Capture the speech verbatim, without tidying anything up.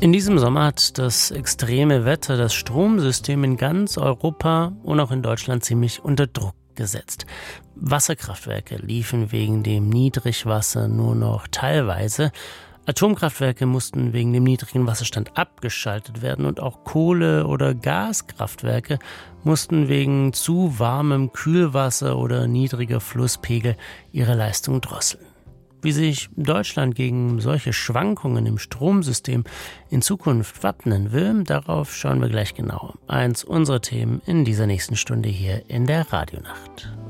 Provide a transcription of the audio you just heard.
In diesem Sommer hat das extreme Wetter das Stromsystem in ganz Europa und auch in Deutschland ziemlich unter Druck gesetzt. Wasserkraftwerke liefen wegen dem Niedrigwasser nur noch teilweise. Atomkraftwerke mussten wegen dem niedrigen Wasserstand abgeschaltet werden und auch Kohle- oder Gaskraftwerke mussten wegen zu warmem Kühlwasser oder niedriger Flusspegel ihre Leistung drosseln. Wie sich Deutschland gegen solche Schwankungen im Stromsystem in Zukunft wappnen will, darauf schauen wir gleich genauer. Eins unserer Themen in dieser nächsten Stunde hier in der Radionacht.